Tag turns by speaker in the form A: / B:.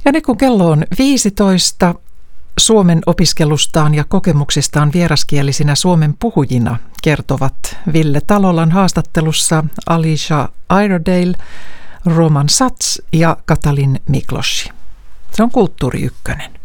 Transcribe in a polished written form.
A: Ja nyt kun kello on 15, Suomen opiskelustaan ja kokemuksistaan vieraskielisinä Suomen puhujina kertovat Ville Talolan haastattelussa Alicia Iredale, Roman Sats ja Katalin Mikloshi. Se on Kulttuuri Ykkönen.